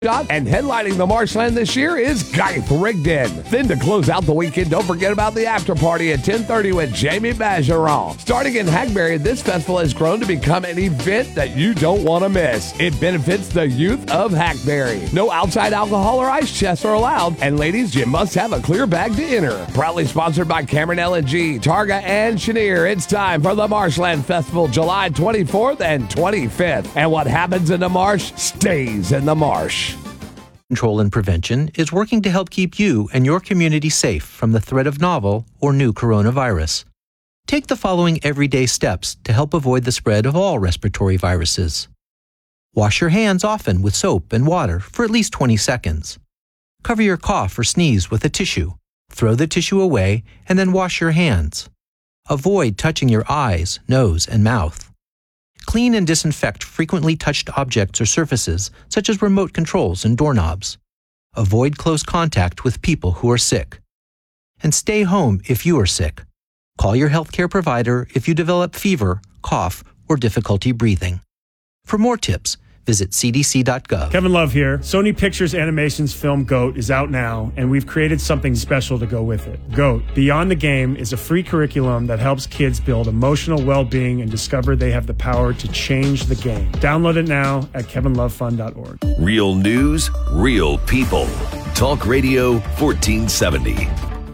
And headlining the Marshland this year is Geith Rigdon. Then to close out the weekend, don't forget about the after party at 10:30 with Jamie Bergeron. Starting in Hackberry, this festival has grown to become an event that you don't want to miss. It benefits the youth of Hackberry. No outside alcohol or ice chests are allowed, and ladies, you must have a clear bag to enter. Proudly sponsored by Cameron LNG, Targa, and Chenier, it's time for the Marshland Festival, July 24th and 25th. And what happens in the marsh stays in the marsh. Control and Prevention is working to help keep you and your community safe from the threat of novel or new coronavirus. Take the following everyday steps to help avoid the spread of all respiratory viruses. Wash your hands often with soap and water for at least 20 seconds. Cover your cough or sneeze with a tissue. Throw the tissue away and then wash your hands. Avoid touching your eyes, nose, and mouth. Clean and disinfect frequently touched objects or surfaces, such as remote controls and doorknobs. Avoid close contact with people who are sick. And stay home if you are sick. Call your healthcare provider if you develop fever, cough, or difficulty breathing. For more tips, visit cdc.gov. Kevin Love here. Sony Pictures Animation's film GOAT is out now, and we've created something special to go with it. GOAT, Beyond the Game, is a free curriculum that helps kids build emotional well-being and discover they have the power to change the game. Download it now at kevinlovefun.org. Real news, real people. Talk Radio 1470.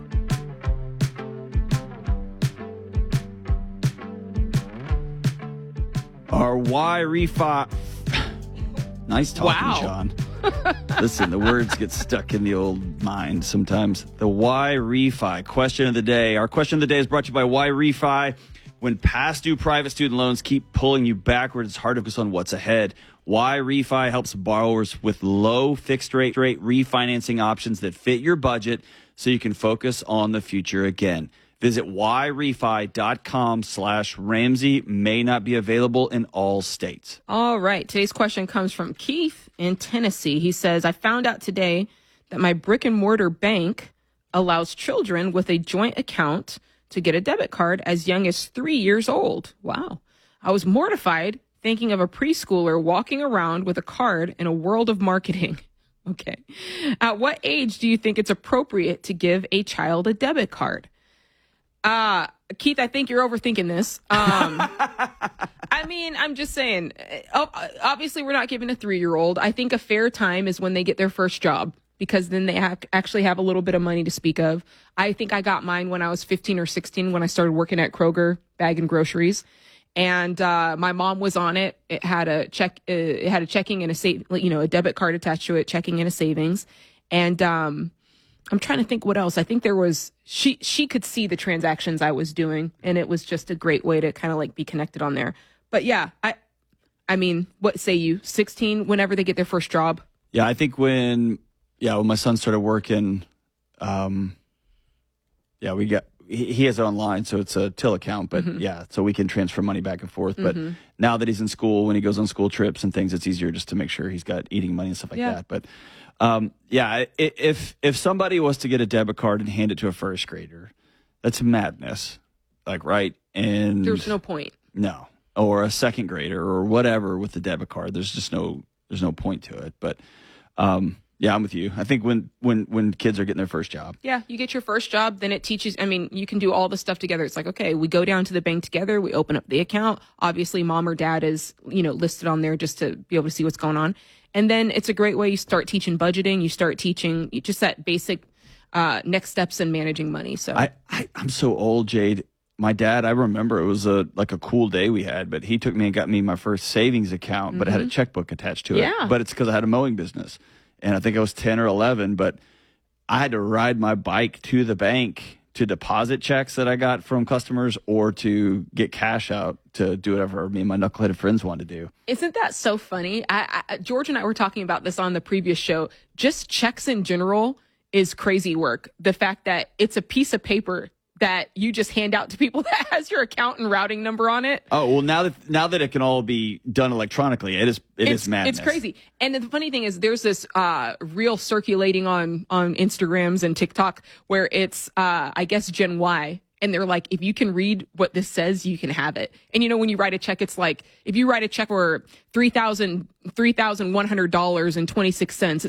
Our Y refi. Nice talking, Wow. Sean. Listen, the words get stuck in the old mind sometimes. The Y refi question of the day. Our question of the day is brought to you by Y refi. When past due private student loans keep pulling you backwards, it's hard to focus on what's ahead. Y refi helps borrowers with low fixed rate refinancing options that fit your budget so you can focus on the future again. Visit yrefi.com/Ramsey. May not be available in all states. All right. Today's question comes from Keith in Tennessee. He says, I found out today that my brick and mortar bank allows children with a joint account to get a debit card as young as 3 years old. Wow. I was mortified thinking of a preschooler walking around with a card in a world of marketing. Okay. At what age do you think it's appropriate to give a child a debit card? Keith, I think you're overthinking this. I mean, I'm just saying, obviously we're not giving a 3-year-old. I think a fair time is when they get their first job, because then they actually have a little bit of money to speak of. I think I got mine when I was 15 or 16 when I started working at Kroger bagging groceries. And my mom was on it. It had a checking and a debit card attached to it, checking and a savings. And I'm trying to think what else. I think there was, she could see the transactions I was doing, and it was just a great way to kind of like be connected on there. But yeah, I mean, what say you? 16, whenever they get their first job? Yeah, I think when my son started working, he has it online, so it's a till account, but so we can transfer money back and forth. But now that he's in school, when he goes on school trips and things, it's easier just to make sure he's got eating money and stuff like that. But if somebody was to get a debit card and hand it to a first grader, that's madness. Like, right? And there's no point. No. Or a second grader or whatever with the debit card. There's no point to it. But yeah, I'm with you. I think when kids are getting their first job. Yeah, you get your first job, then it teaches, I mean, you can do all the stuff together. It's like, okay, we go down to the bank together, we open up the account. Obviously, mom or dad is, listed on there just to be able to see what's going on. And then it's a great way you start teaching budgeting, you start teaching just that basic next steps in managing money. So I'm so old, Jade. My dad, I remember it was a cool day we had, but he took me and got me my first savings account, but it had a checkbook attached to it. Yeah. But it's because I had a mowing business. And I think I was 10 or 11, but I had to ride my bike to the bank to deposit checks that I got from customers or to get cash out to do whatever me and my knuckleheaded friends wanted to do. Isn't that so funny? George and I were talking about this on the previous show. Just checks in general is crazy work. The fact that it's a piece of paper that you just hand out to people that has your account and routing number on it. Oh, well, now that it can all be done electronically, it is madness. It's crazy. And the funny thing is there's this reel circulating on Instagrams and TikTok where it's I guess Gen Y, And they're like, if you can read what this says, you can have it. And when you write a check, it's like, if you write a check for $3,100.26,